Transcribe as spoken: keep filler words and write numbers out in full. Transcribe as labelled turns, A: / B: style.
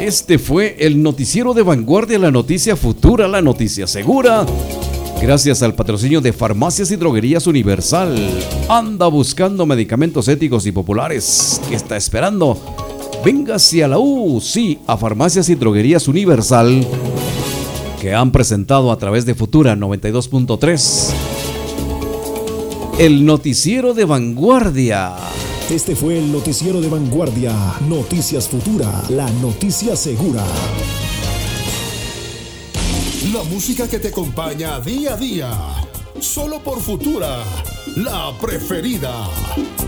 A: Este fue el noticiero de vanguardia, la noticia futura, la noticia segura. Gracias al patrocinio de Farmacias y Droguerías Universal. Anda buscando medicamentos éticos y populares. ¿Qué está esperando? Véngase a la U, sí, a Farmacias y Droguerías Universal, que han presentado a través de Futura noventa y dos punto tres el noticiero de vanguardia.
B: Este fue el noticiero de vanguardia, Noticias Futura, la noticia segura.
C: La música que te acompaña día a día, solo por Futura, la preferida.